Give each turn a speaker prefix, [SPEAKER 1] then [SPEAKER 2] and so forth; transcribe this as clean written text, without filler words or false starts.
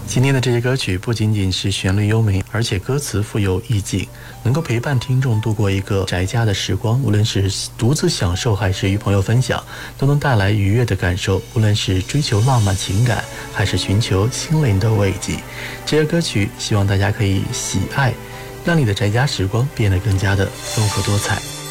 [SPEAKER 1] 今天的这些歌曲不仅仅是旋律优美，而且歌词富有意境，能够陪伴听众度过一个宅家的时光。无论是独自享受还是与朋友分享，都能带来愉悦的感受。无论是追求浪漫情感，还是寻求心灵的慰藉，这些歌曲希望大家可以喜爱，让你的宅家时光变得更加的丰富多彩。